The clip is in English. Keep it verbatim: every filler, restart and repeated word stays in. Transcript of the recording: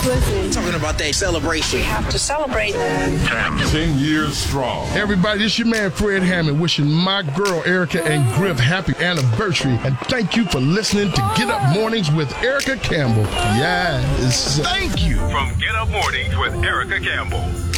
Listen. Talking about that celebration. We have to celebrate. Ten years strong. Everybody, this your man Fred Hammond wishing my girl Erica and Griff happy anniversary. And thank you for listening to Get Up Mornings with Erica Campbell. Yes. Thank you. From Get Up Mornings with Erica Campbell.